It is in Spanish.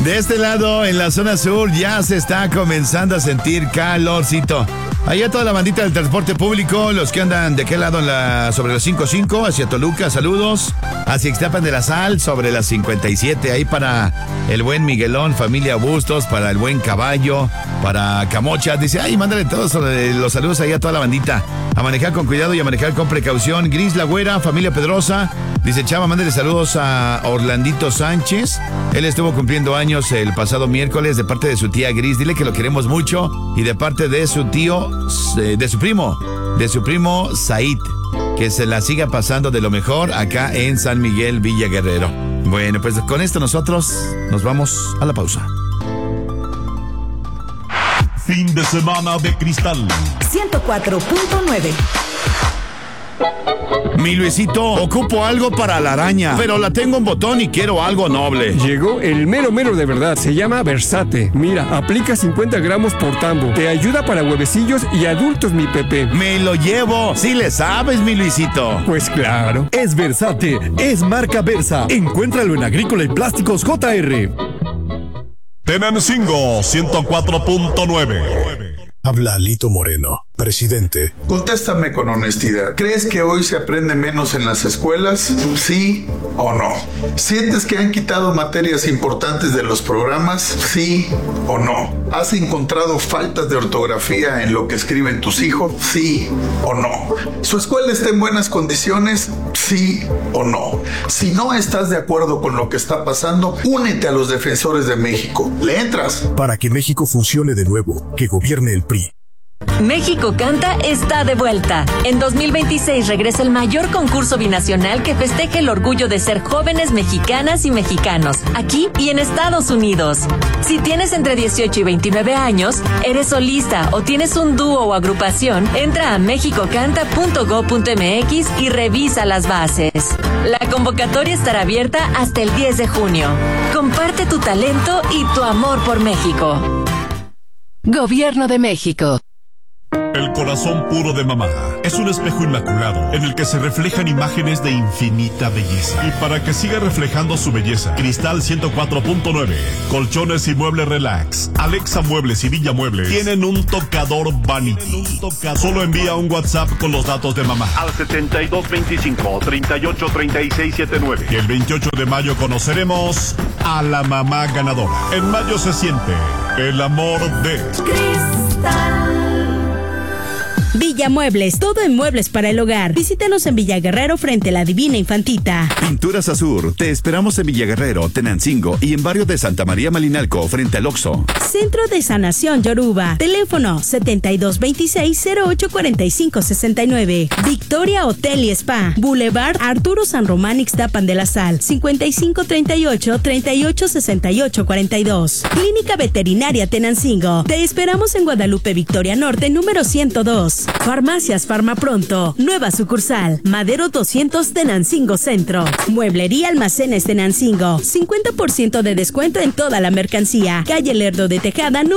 De este lado, en la zona sur, ya se está comenzando a sentir calorcito. Allá toda la bandita del transporte público, los que andan de qué lado sobre los 55, hacia Toluca, saludos. Hacia Ixtapan de la Sal, sobre las 57, ahí para el buen Miguelón, familia Bustos, para el buen Caballo, para Camocha. Dice, ay, mándale todos los saludos ahí a toda la bandita. A manejar con cuidado y a manejar con precaución. Gris La Güera, familia Pedrosa. Dice, Chava, mándale saludos a Orlandito Sánchez. Él estuvo cumpliendo años el pasado miércoles de parte de su tía Gris. Dile que lo queremos mucho. Y de parte de su tío, de su primo Said. Que se la siga pasando de lo mejor acá en San Miguel, Villa Guerrero. Bueno, pues con esto nosotros nos vamos a la pausa. Fin de semana de cristal. 104.9. Mi Luisito, ocupo algo para la araña, pero la tengo en botón y quiero algo noble. Llegó el mero mero de verdad, se llama Versate. Mira, aplica 50 gramos por tambo. Te ayuda para huevecillos y adultos, mi Pepe. Me lo llevo, si le sabes, mi Luisito. Pues claro. Es Versate, es marca Versa. Encuéntralo en Agrícola y Plásticos JR. Tenancingo 104.9. Habla Lito Moreno, presidente. Contéstame con honestidad. ¿Crees que hoy se aprende menos en las escuelas? ¿Sí o no? ¿Sientes que han quitado materias importantes de los programas? ¿Sí o no? ¿Has encontrado faltas de ortografía en lo que escriben tus hijos? ¿Sí o no? ¿Su escuela está en buenas condiciones? ¿Sí o no? Si no estás de acuerdo con lo que está pasando, únete a los defensores de México. ¿Le entras? Para que México funcione de nuevo, que gobierne el PRI. México Canta está de vuelta. En 2026 regresa el mayor concurso binacional que festeje el orgullo de ser jóvenes mexicanas y mexicanos, aquí y en Estados Unidos. Si tienes entre 18 y 29 años, eres solista o tienes un dúo o agrupación, entra a mexicocanta.go.mx y revisa las bases. La convocatoria estará abierta hasta el 10 de junio. Comparte tu talento y tu amor por México. Gobierno de México. El corazón puro de mamá es un espejo inmaculado en el que se reflejan imágenes de infinita belleza. Y para que siga reflejando su belleza, Cristal 104.9, colchones y muebles relax, Alexa Muebles y Villa Muebles tienen un tocador vanity. Solo envía un WhatsApp con los datos de mamá al 7225-383679. Y el 28 de mayo conoceremos a la mamá ganadora. En mayo se siente el amor de Cristal. Villa Muebles, todo en muebles para el hogar. Visítanos en Villa Guerrero frente a la Divina Infantita. Pinturas Azur, te esperamos en Villa Guerrero, Tenancingo y en barrio de Santa María Malinalco frente al Oxxo. Centro de Sanación Yoruba, teléfono 7226-084569. Victoria Hotel y Spa, Boulevard Arturo San Román Ixtapan de la Sal, 5538-386842. Clínica Veterinaria Tenancingo, te esperamos en Guadalupe Victoria Norte, número 102. Farmacias Farmapronto, nueva sucursal, Madero 200 Tenancingo Centro. Mueblería Almacenes Tenancingo, 50% de descuento en toda la mercancía. Calle Lerdo de Tejada,